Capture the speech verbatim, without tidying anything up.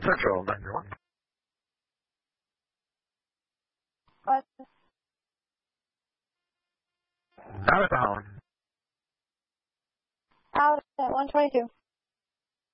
Central ninety-one. What? Out at the Holland. Out at one twenty-two.